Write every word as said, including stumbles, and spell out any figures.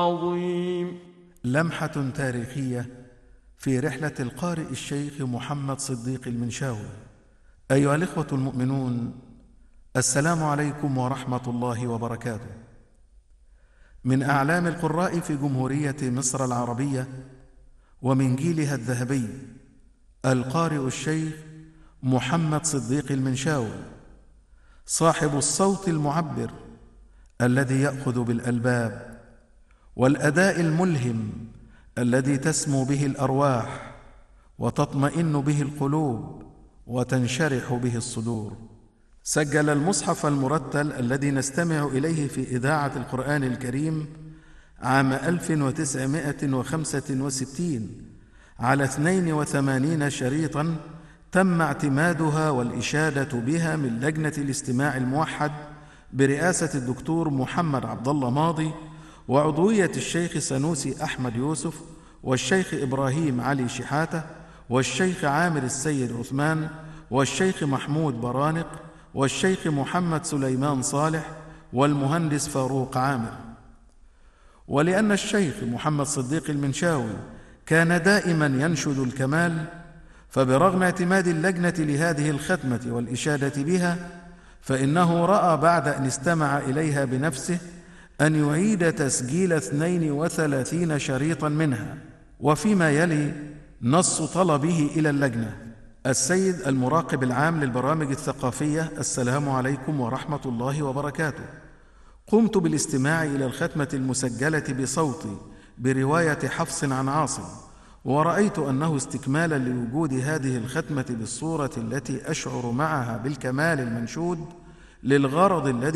العظيم. لمحة تاريخية في رحلة القارئ الشيخ محمد صديق المنشاوي. أيها الإخوة المؤمنون، السلام عليكم ورحمة الله وبركاته. من أعلام القراء في جمهورية مصر العربية ومن جيلها الذهبي القارئ الشيخ محمد صديق المنشاوي، صاحب الصوت المعبر الذي يأخذ بالألباب، والأداء الملهم الذي تسمو به الأرواح وتطمئن به القلوب وتنشرح به الصدور. سجل المصحف المرتل الذي نستمع إليه في إذاعة القرآن الكريم عام ألف وتسعمائة وخمسة وستين على اثنين وثمانين شريطا تم اعتمادها والإشادة بها من لجنة الاستماع الموحد برئاسة الدكتور محمد عبد الله ماضي، وعضوية الشيخ سنوسي أحمد يوسف، والشيخ إبراهيم علي شحاتة، والشيخ عامر السيد عثمان، والشيخ محمود برانق، والشيخ محمد سليمان صالح، والمهندس فاروق عامر. ولأن الشيخ محمد صديق المنشاوي كان دائما ينشد الكمال، فبرغم اعتماد اللجنة لهذه الختمة والإشادة بها، فإنه رأى بعد أن استمع إليها بنفسه أن يعيد تسجيل اثنين وثلاثين شريطا منها. وفيما يلي نص طلبه إلى اللجنة: السيد المراقب العام للبرامج الثقافية، السلام عليكم ورحمة الله وبركاته. قمت بالاستماع إلى الختمة المسجلة بصوتي برواية حفص عن عاصم، ورأيت أنه استكمالا لوجود هذه الختمة بالصورة التي أشعر معها بالكمال المنشود للغرض الذي